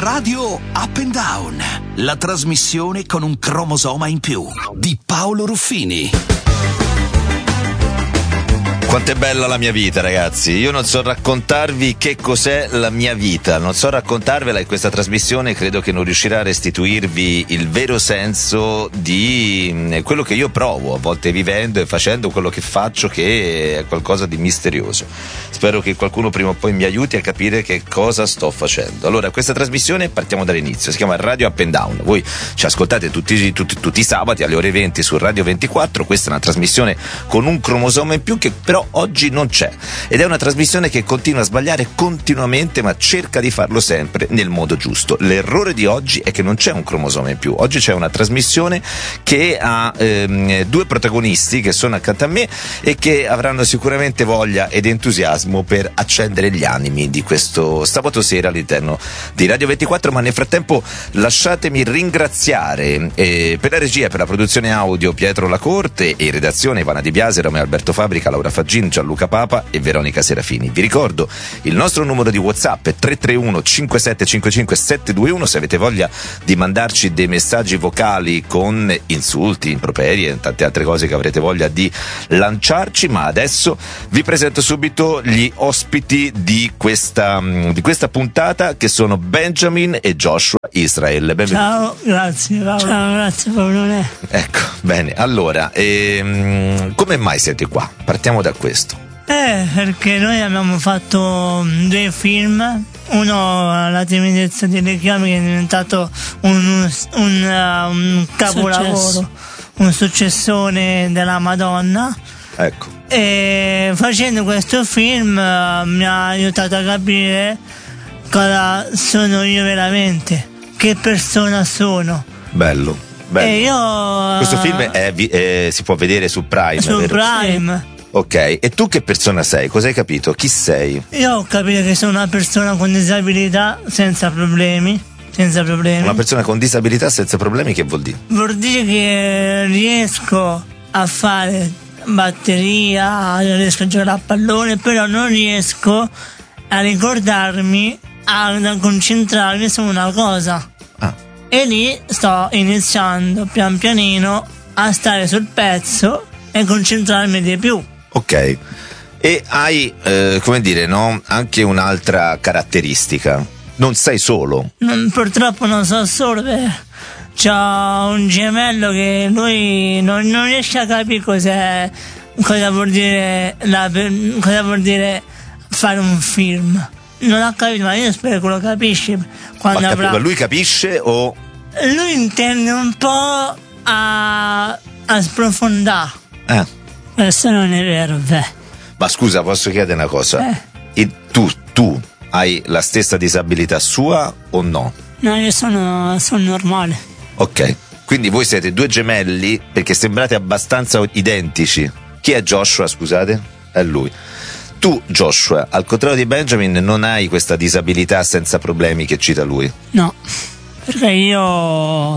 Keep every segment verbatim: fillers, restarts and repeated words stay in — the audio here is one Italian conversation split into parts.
Radio Up and Down, la trasmissione con un cromosoma in più di Paolo Ruffini. Quanto è bella la mia vita, ragazzi. Io non so raccontarvi che cos'è la mia vita, non so raccontarvela, e questa trasmissione credo che non riuscirà a restituirvi il vero senso di quello che io provo a volte vivendo e facendo quello che faccio, che è qualcosa di misterioso. Spero che qualcuno prima o poi mi aiuti a capire che cosa sto facendo. Allora, questa trasmissione, partiamo dall'inizio, si chiama Radio Up and Down. Voi ci ascoltate tutti, tutti, tutti i sabati alle ore venti su Radio ventiquattro. Questa è una trasmissione con un cromosoma in più che però oggi non c'è, ed è una trasmissione che continua a sbagliare continuamente, ma cerca di farlo sempre nel modo giusto. L'errore di oggi è che non c'è un cromosoma in più. Oggi c'è una trasmissione che ha ehm, due protagonisti che sono accanto a me e che avranno sicuramente voglia ed entusiasmo per accendere gli animi di questo sabato sera all'interno di Radio ventiquattro. Ma nel frattempo lasciatemi ringraziare eh, per la regia, per la produzione audio Pietro Lacorte, e in redazione Ivana Di Biase, Romeo Alberto Fabrica, Laura Faggini, Gianluca Papa e Veronica Serafini. Vi ricordo il nostro numero di WhatsApp è tre tre uno cinque sette cinque cinque sette due uno se avete voglia di mandarci dei messaggi vocali con insulti, improperi e tante altre cose che avrete voglia di lanciarci. Ma adesso vi presento subito gli ospiti di questa, di questa puntata, che sono Benjamin e Joshua Israel. Benvenuti. Ciao, grazie Paolo. Ciao, grazie Paolo. Ecco, bene, allora ehm, come mai siete qua? Partiamo da questo. Eh, perché noi abbiamo fatto due film. Uno, La timidezza delle chiavi, che è diventato un, un, un, uh, un capolavoro, Successo. un successone della Madonna. Ecco. E facendo questo film uh, mi ha aiutato a capire cosa sono io veramente, che persona sono. Bello, bello. E io, questo film è, è, si può vedere su Prime, su vero? Prime. Ok, e tu che persona sei? Cosa hai capito? Chi sei? Io ho capito che sono una persona con disabilità senza problemi. Senza problemi. Una persona con disabilità senza problemi, che vuol dire? Vuol dire che riesco a fare batteria, riesco a giocare a pallone, però non riesco a ricordarmi, a concentrarmi su una cosa. Ah. E lì sto iniziando pian pianino a stare sul pezzo e concentrarmi di più. Ok. E hai, eh, come dire, no? Anche un'altra caratteristica. Non sei solo. Non, purtroppo non so solo, beh, c'ho un gemello che lui non, non riesce a capire cos'è, cosa vuol dire la, cosa vuol dire fare un film. Non ha capito, ma io spero che lo capisce quando ma avrà... cap- lui capisce o... Lui intende un po' a, a sprofondare. Eh. Questo non è vero, beh. Ma scusa, posso chiedere una cosa? Eh. E tu, tu hai la stessa disabilità sua o no? No, io sono, sono normale. Ok, quindi voi siete due gemelli perché sembrate abbastanza identici. Chi è Joshua, scusate? È lui. Tu, Joshua, al contrario di Benjamin, non hai questa disabilità senza problemi che cita lui? No, perché io...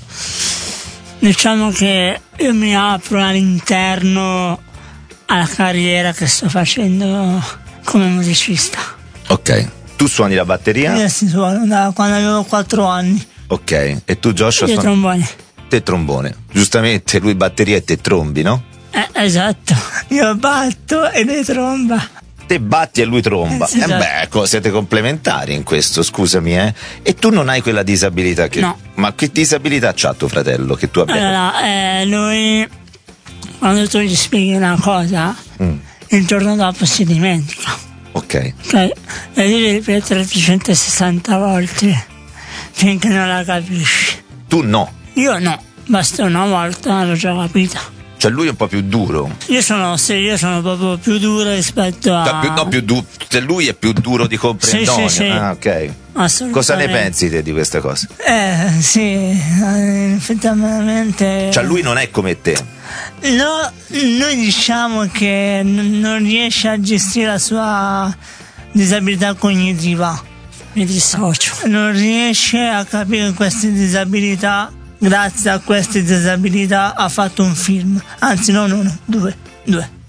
Diciamo che io mi apro all'interno alla carriera che sto facendo come musicista. Ok, tu suoni la batteria? Io si suono da quando avevo quattro anni. Ok, e tu Joshua Io suoni... trombone. Te trombone. Giustamente lui batteria e te trombi, no? Eh, esatto, io batto e lei tromba. Te batti e lui tromba. Eh, sì, eh esatto. beh, ecco, siete complementari in questo, scusami, eh. E tu non hai quella disabilità che... No. Ma che disabilità c'ha tuo fratello che tu abbia? Allora, eh, lui, quando tu gli spieghi una cosa, Mm. il giorno dopo si dimentica. Ok. Cioè, la devi ripetere trecentosessanta volte finché non la capisci. Tu no. Io no, basta una volta, l'ho già capita. Cioè lui è un po' più duro. Io sono, sì, io sono proprio più duro rispetto a... No, più, no, più du- cioè lui è più duro di comprendonio. Sì, sì, sì. Ah, ok. Assolutamente. Cosa ne pensi te di queste cose? Eh, sì, eh, effettivamente... Cioè lui non è come te. No, noi diciamo che n- non riesce a gestire la sua disabilità cognitiva. Mi dissocio. Non riesce a capire queste disabilità. Grazie a queste disabilità ha fatto un film. Anzi, no, no, no, due. Due.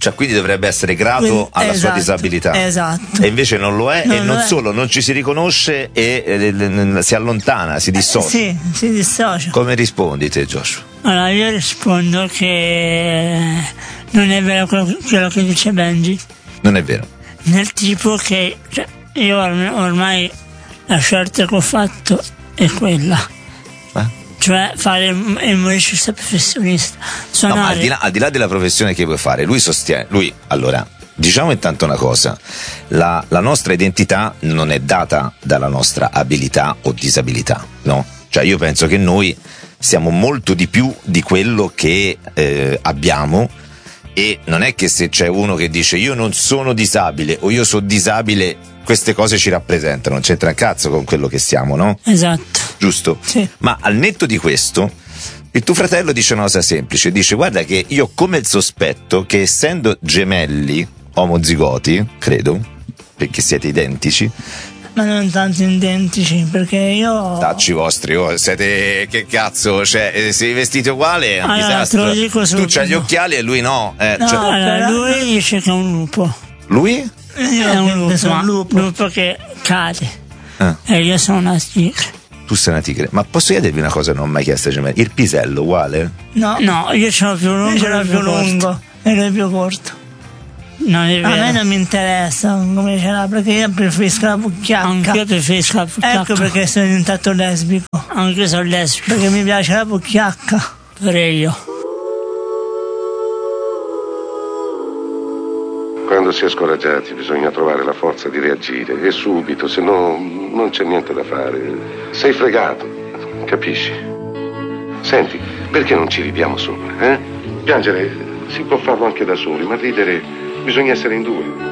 Cioè, quindi dovrebbe essere grato Quindi, alla esatto, sua disabilità. Esatto. E invece non lo è, Non e lo non è. solo, non ci si riconosce e eh, si allontana, si dissocia. Sì, si dissocia. Come rispondi te, Joshua? Allora io rispondo che non è vero quello, quello che dice Benji, Non è vero. nel tipo che cioè, io orm- ormai la scelta che ho fatto è quella, Eh? cioè fare il, il musicista professionista, No, suonare. ma al di, là, al di là della professione che vuoi fare, lui sostiene, lui, allora, diciamo intanto una cosa, la, la nostra identità non è data dalla nostra abilità o disabilità, no? Cioè io penso che noi siamo molto di più di quello che eh, abbiamo, e non è che se c'è uno che dice io non sono disabile o io sono disabile, queste cose ci rappresentano, non c'entra un cazzo con quello che siamo, no? Esatto. Giusto? Sì. Ma al netto di questo, il tuo fratello dice una cosa semplice, dice guarda che io ho come il sospetto che essendo gemelli omozigoti, credo, perché siete identici, Ma non tanto identici, perché io tacci vostri, oh, siete, che cazzo, cioè, eh, sei vestiti uguale, è un Allora, disastro. te lo dico Tu subito. c'hai gli occhiali e lui no. Eh, no, cioè, allora, lui dice che è un lupo. lui? Io è un lupo, sono ma un lupo. lupo che cade. Eh, E io sono una tigre. tu sei una tigre. Ma posso chiedervi una cosa, non ho mai chiesto ai gemelli? Il pisello uguale? No, no, io ce l'ho più lungo, Io ce l'ho lui più corto. lungo. E lui è più corto. Non è A vero. me non mi interessa come ce l'ha, perché io preferisco la pucchiacca. Anch'io preferisco la pucchiacca. Ecco perché sono diventato lesbico. Anch'io sono lesbico. Perché mi piace la pucchiacca. Pure io. Quando si è scoraggiati bisogna trovare la forza di reagire, e subito, se no non c'è niente da fare. Sei fregato, capisci? Senti, perché non ci ridiamo sopra, eh? Piangere si può farlo anche da soli, ma ridere bisogna essere in due.